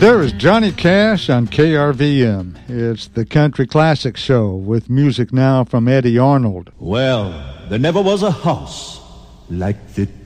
There is Johnny Cash on KRVM. It's the Country Classic Show with music now from Eddie Arnold. Well, there never was a house like the